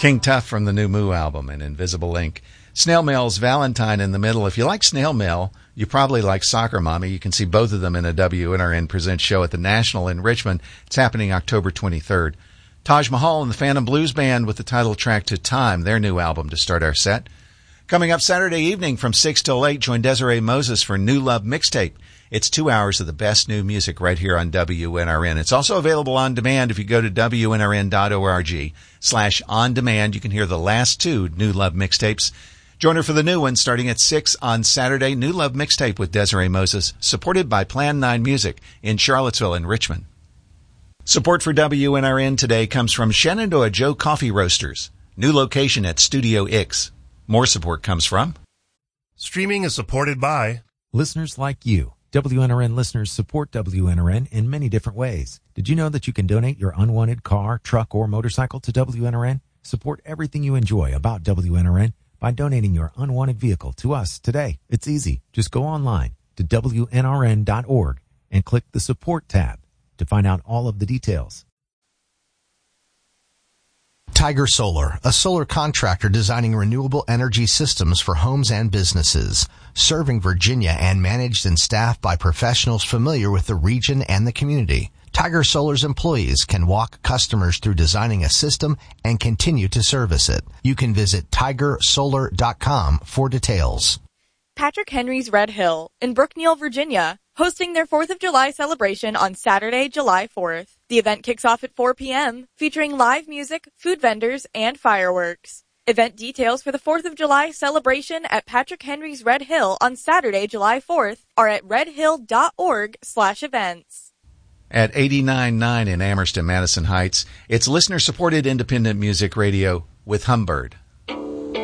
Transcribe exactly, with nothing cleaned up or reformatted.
King Tuff from the new Moo album and Invisible Ink. Snail Mail's Valentine in the middle. If you like Snail Mail, you probably like Soccer Mommy. You can see both of them in a W N R N Presents show at the National in Richmond. It's happening October twenty-third. Taj Mahal and the Phantom Blues Band with the title track to Time, their new album to start our set. Coming up Saturday evening from six till eight, join Desiree Moses for New Love Mixtape. It's two hours of the best new music right here on W N R N. It's also available on demand if you go to W N R N dot org slash on demand. You can hear the last two New Love Mixtapes. Join her for the new one starting at six on Saturday. New Love Mixtape with Desiree Moses, supported by Plan nine Music in Charlottesville and Richmond. Support for W N R N today comes from Shenandoah Joe Coffee Roasters. New location at Studio Ix. More support comes from... Streaming is supported by... listeners like you. W N R N listeners support W N R N in many different ways. Did you know that you can donate your unwanted car, truck, or motorcycle to W N R N? Support everything you enjoy about W N R N by donating your unwanted vehicle to us today. It's easy. Just go online to W N R N dot org and click the Support tab to find out all of the details. Tiger Solar, a solar contractor designing renewable energy systems for homes and businesses, serving Virginia and managed and staffed by professionals familiar with the region and the community. Tiger Solar's employees can walk customers through designing a system and continue to service it. You can visit tiger solar dot com for details. Patrick Henry's Red Hill in Brookneal, Virginia, hosting their fourth of July celebration on Saturday, July fourth. The event kicks off at four p.m., featuring live music, food vendors, and fireworks. Event details for the fourth of July celebration at Patrick Henry's Red Hill on Saturday, July fourth are at redhill dot org slash events. At eighty-nine point nine in Amherst and Madison Heights, it's listener-supported independent music radio with Humbird.